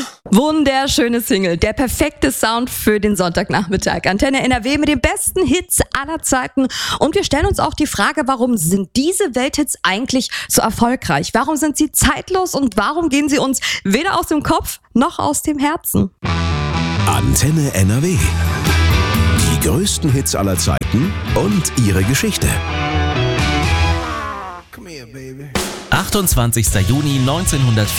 Wunderschöne Single, der perfekte Sound für den Sonntagnachmittag. Antenne NRW mit den besten Hits aller Zeiten. Und wir stellen uns auch die Frage, warum sind diese Welthits eigentlich so erfolgreich? Warum sind sie zeitlos und warum gehen sie uns weder aus dem Kopf noch aus dem Herzen? Antenne NRW. Die größten Hits aller Zeiten und ihre Geschichte. 28. Juni 1904